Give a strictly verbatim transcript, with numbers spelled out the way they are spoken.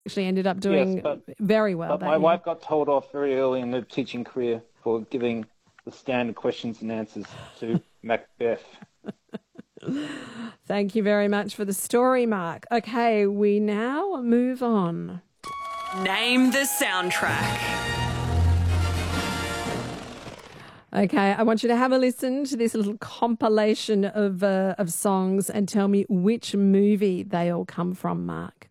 Actually ended up Yes, doing but very well but that my year. wife got told off very early in her teaching career for giving the standard questions and answers to Macbeth. Thank you very much for the story, Mark. Okay, we now move on. Name the soundtrack. Okay, I want you to have a listen to this little compilation of uh, of songs and tell me which movie they all come from, Mark.